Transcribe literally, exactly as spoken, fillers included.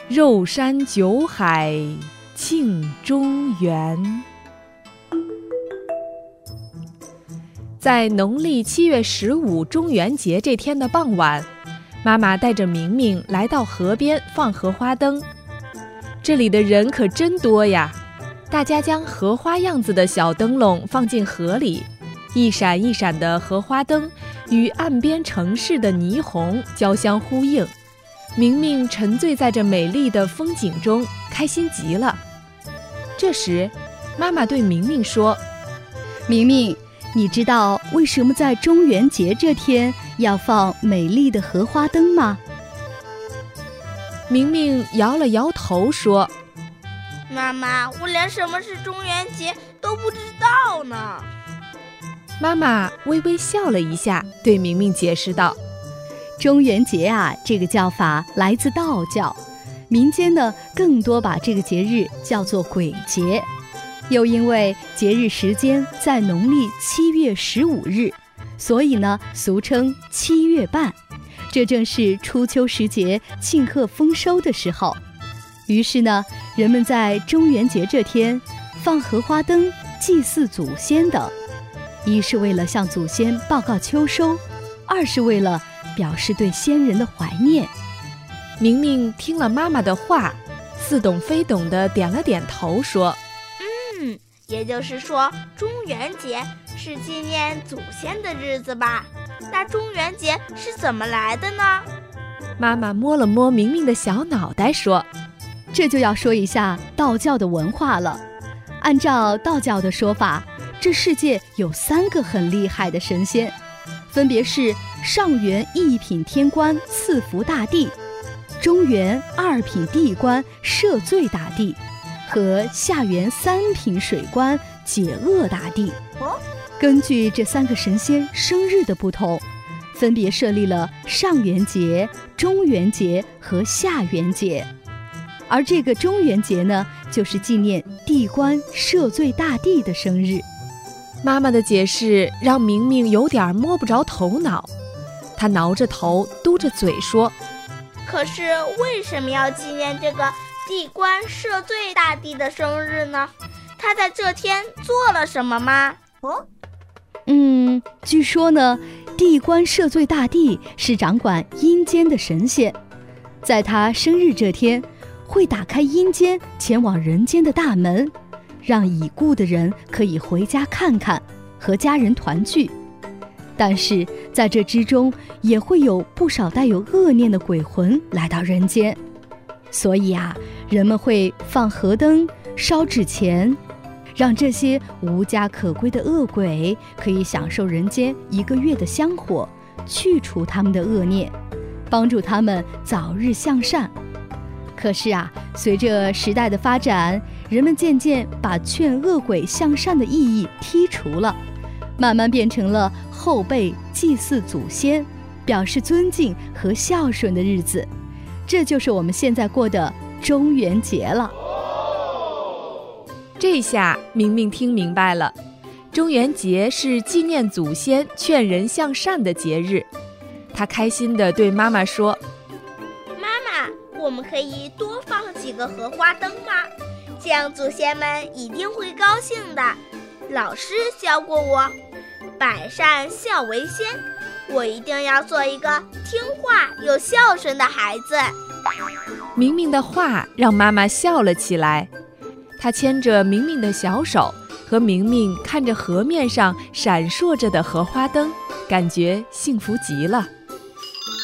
肉山酒海庆中元。在农历七月十五中元节这天的傍晚，妈妈带着明明来到河边放荷花灯。这里的人可真多呀，大家将荷花样子的小灯笼放进河里，一闪一闪的荷花灯与岸边城市的霓虹交相呼应。明明沉醉在这美丽的风景中，开心极了。这时，妈妈对明明说：“ 明明，你知道为什么在中元节这天要放美丽的荷花灯吗？” 明明摇了摇头说：“ 妈妈，我连什么是中元节都不知道呢。” 妈妈微微笑了一下，对明明解释道：“ 中元节啊，这个叫法来自道教，民间呢更多把这个节日叫做鬼节，又因为节日时间在农历七月十五日，所以呢俗称七月半。这正是初秋时节庆贺丰收的时候，于是呢，人们在中元节这天放荷花灯祭祀祖先的，一是为了向祖先报告秋收，二是为了表示对先人的怀念。” 明明听了妈妈的话，似懂非懂地点了点头说：“ 嗯，也就是说中元节是纪念祖先的日子吧？那中元节是怎么来的呢？” 妈妈摸了摸明明的小脑袋说：“ 这就要说一下道教的文化了。按照道教的说法，这世界有三个很厉害的神仙，分别是上元一品天官赐福大帝，中元二品地官赦罪大帝，和下元三品水官解厄大帝。根据这三个神仙生日的不同，分别设立了上元节、中元节和下元节。而这个中元节呢，就是纪念地官赦罪大帝的生日。” 妈妈的解释让明明有点摸不着头脑，她挠着头嘟着嘴说：“ 可是为什么要纪念这个地官赦罪大帝的生日呢？他在这天做了什么吗？” 哦，嗯，据说呢，地官赦罪大帝是掌管阴间的神仙，在他生日这天，会打开阴间前往人间的大门，让已故的人可以回家看看，和家人团聚。但是在这之中，也会有不少带有恶念的鬼魂来到人间，所以啊，人们会放河灯、烧纸钱，让这些无家可归的恶鬼可以享受人间一个月的香火，去除他们的恶念，帮助他们早日向善。可是啊，随着时代的发展，人们渐渐把劝恶鬼向善的意义剔除了，慢慢变成了后辈祭祀祖先，表示尊敬和孝顺的日子。这就是我们现在过的中元节了。 这下明明听明白了，中元节是纪念祖先、劝人向善的节日。他开心地对妈妈说：“ 妈妈，我们可以多放几个荷花灯吗？这样祖先们一定会高兴的。老师教过我，百善孝为先，我一定要做一个听话又孝顺的孩子。” 明明的话让妈妈笑了起来，她牵着明明的小手，和明明看着河面上闪烁着的荷花灯，感觉幸福极了。